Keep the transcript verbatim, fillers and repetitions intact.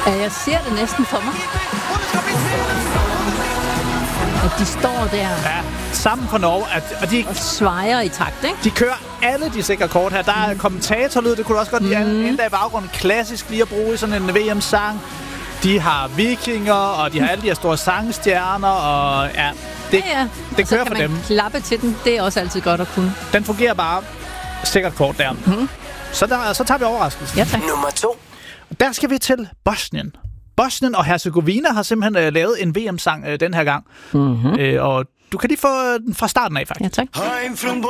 Ja, jeg ser det næsten for mig. At de står der Ja, sammen fra Norge. At, og de, og svejer i takt, ikke? de kører alle de sikre kort her. Der er mm. kommentatorlyd, det kunne du også godt lide. Mm. Endda i baggrunden klassisk lige at bruge i sådan en V M-sang. De har vikinger, og de har alle de her store sangstjerner, og ja, det, ja, ja. det kører for dem. Så kan man klappe til den. Det er også altid godt at kunne. Den fungerer bare sikkert kort der. Mm. Så, der, så tager vi overraskelsen. Ja, tak. Nummer to. Der skal vi til Bosnien. Bosnien og Herzegovina har simpelthen uh, lavet en V M-sang uh, den her gang. Mm-hmm. Uh, og du kan lige få den fra starten af, faktisk. Ja, tak.